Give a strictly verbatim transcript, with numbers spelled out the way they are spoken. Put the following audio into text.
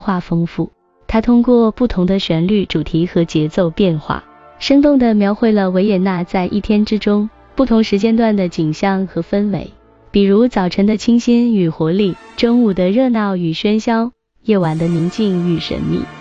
化丰富。它通过不同的旋律、主题和节奏变化，生动地描绘了维也纳在一天之中不同时间段的景象和氛围，比如早晨的清新与活力，中午的热闹与喧嚣，夜晚的宁静与神秘。